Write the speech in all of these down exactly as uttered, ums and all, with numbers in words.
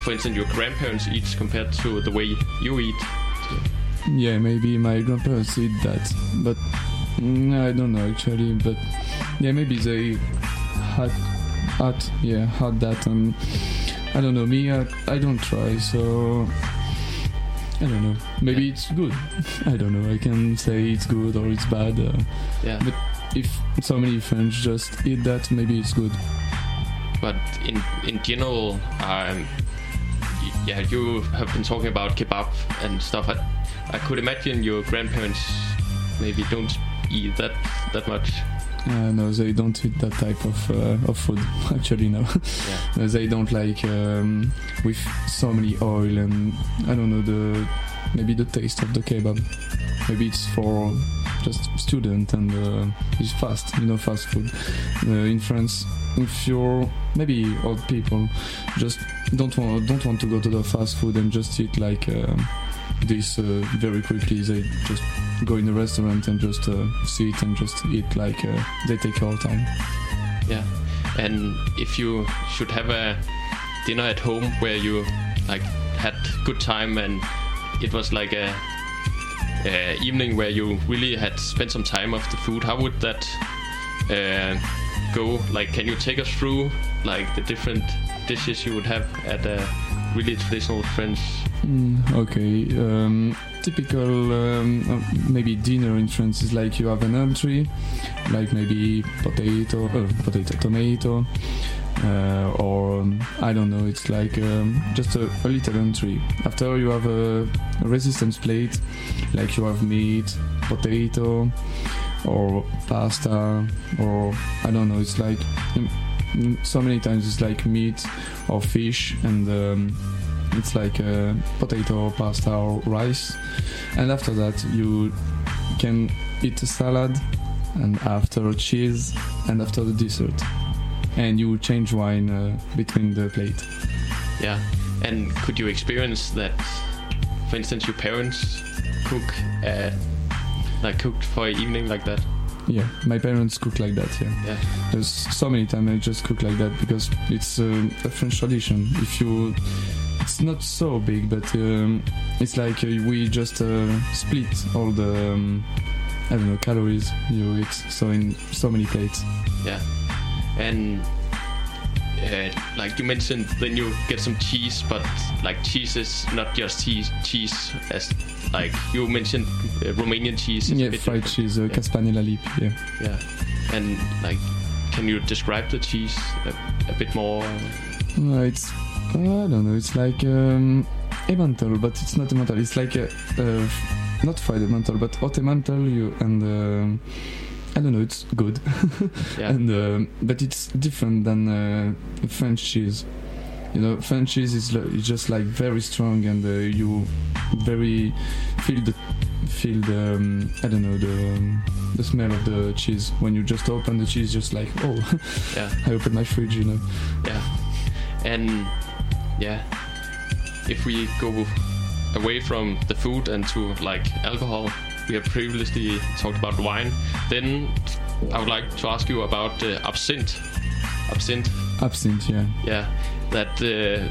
for instance, your grandparents eat compared to the way you eat? Yeah, maybe my grandparents eat that, but mm, I don't know actually. But yeah, maybe they had, had yeah, had that, and I don't know. Me, I, I don't try, so I don't know. Maybe yeah. It's good. I don't know. I can say it's good or it's bad. Uh, yeah. But if so many French just eat that, maybe it's good. But in in general, um, yeah, you have been talking about kebab and stuff. I, I could imagine your grandparents maybe don't eat that that much. Uh, no, they don't eat that type of uh, of food. Actually, no. Yeah. They don't like um, with so many oil and I don't know the maybe the taste of the kebab. Maybe it's for just student and uh, it's fast, you know, fast food. Uh, in France, if you're maybe old people, just don't want don't want to go to the fast food and just eat like uh, this uh, very quickly. They just go in a restaurant and just uh, sit and just eat like uh, they take your time. Yeah, and if you should have a dinner at home where you like had good time and it was like a, a evening where you really had spent some time of the food, how would that uh, go? Like, can you take us through like the different dishes you would have at a really traditional French? Mm, okay, um, typical um, uh, maybe dinner in France is like you have an entree, like maybe potato, uh, potato, tomato, uh, or um, I don't know. It's like um, just a, a little entree. After you have a, a resistance plate, like you have meat, potato, or pasta, or I don't know. It's like um, so many times it's like meat or fish and. Um, It's like uh, potato, pasta or rice. And after that you can eat a salad and after cheese and after the dessert. And you change wine uh, between the plate. Yeah. And could you experience that, for instance, your parents cook uh, like cooked for an evening like that? Yeah, my parents cook like that, yeah. Yeah. There's so many times I just cook like that because it's uh, a French tradition. If you... It's not so big, but um, it's like uh, we just uh, split all the um, I don't know calories you eat, so in so many plates. Yeah, and uh, like you mentioned, then you get some cheese, but like cheese is not just cheese. Cheese, as like you mentioned, uh, Romanian cheese. Is yeah, a bit fried different. cheese, uh, yeah. Caspanella lip. Yeah. Yeah, and like, can you describe the cheese a, a bit more? Uh, it's. I don't know, it's like um, Emmental, but it's not Emmental. It's like a, uh, not fried Emmental, but hot Emmental. You and uh, I don't know, it's good. Yeah. And uh, but it's different than uh, French cheese. You know, French cheese is like, it's just like very strong, and uh, you very feel the feel the um, I don't know the um, the smell of the cheese when you just open the cheese. Just like oh, yeah. I opened my fridge, you know. Yeah, and. Yeah, if we go away from the food and to like alcohol, we have previously talked about wine. Then I would like to ask you about uh, absinthe. Absinthe. Absinthe, yeah. Yeah, that uh,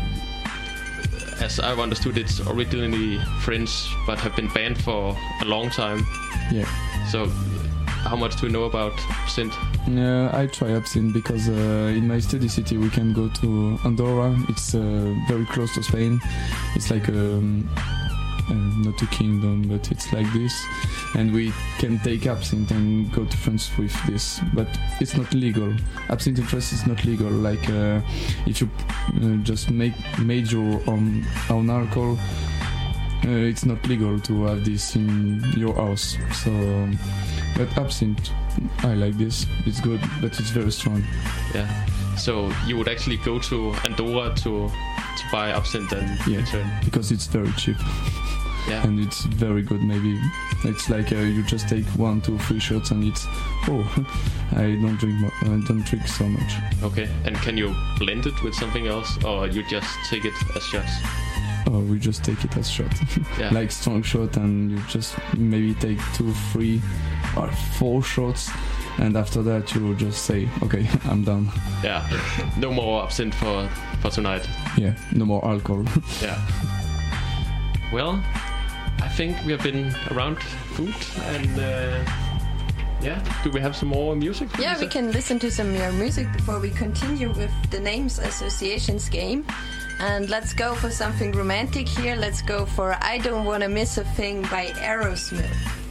as I've understood, it's originally French, but have been banned for a long time. Yeah. So, how much do you know about absinthe? Uh, I try absinthe because uh, in my study city we can go to Andorra. It's uh, very close to Spain. It's like um, uh, not a kingdom, but it's like this. And we can take absinthe and go to France with this. But it's not legal. Absinthe in France is not legal. Like uh, if you uh, just make made your own, own alcohol, uh, it's not legal to have this in your house. So. Um, But absinthe, I like this. It's good, but it's very strong. Yeah. So you would actually go to Andorra to to buy absinthe and yeah, return? Because it's very cheap. Yeah. And it's very good. Maybe it's like uh, you just take one, two, three shots, and it's oh, I don't drink. Mo- I don't drink so much. Okay. And can you blend it with something else, or you just take it as shots? Oh, we just take it as shot. Yeah. Like strong shot, and you just maybe take two, three, or four shots, and after that you just say, okay, I'm done. Yeah, no more absinthe for for tonight. Yeah, no more alcohol. Yeah. Well, I think we have been around food, and uh, yeah, do we have some more music? Yeah, we can listen to some more music before we continue with the Names Associations game. And let's go for something romantic here. Let's go for I Don't Wanna Miss a Thing by Aerosmith.